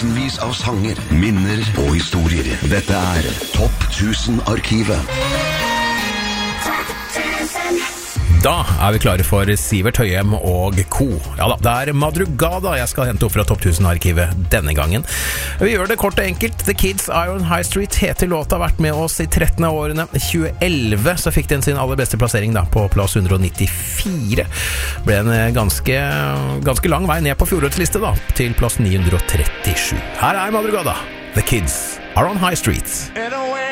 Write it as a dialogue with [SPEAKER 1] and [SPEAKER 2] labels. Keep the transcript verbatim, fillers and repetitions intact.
[SPEAKER 1] Tusenvis av sanger, minner og historier. Dette er Topp tusen-arkivet.
[SPEAKER 2] Da er vi klare for Sivert Høyem og Co. Ja da, det er Madrugada jeg skal hente opp fra Topp tusen-arkivet denne gangen. Vi gjør det kort og enkelt. The Kids Iron High Street heter låta, har vært med oss i tretten av årene. tjue elleve så fikk den sin aller beste plassering da, på plass hundre nittifire. Ble en ganske, ganske lang vei ned på fjorårets liste da, til plass ni hundre trettisju. Her er Madrugada. The Kids Iron High Street.